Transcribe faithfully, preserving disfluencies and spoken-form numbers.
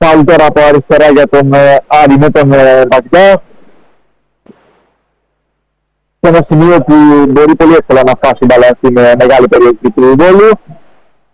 Πάλι τώρα από αριστερά για τον Άρη με τον Βαγδά. Σε ένα σημείο που μπορεί πολύ εύκολα να φτάσει μπαλά στην μεγάλη περιοχή του Βόλου.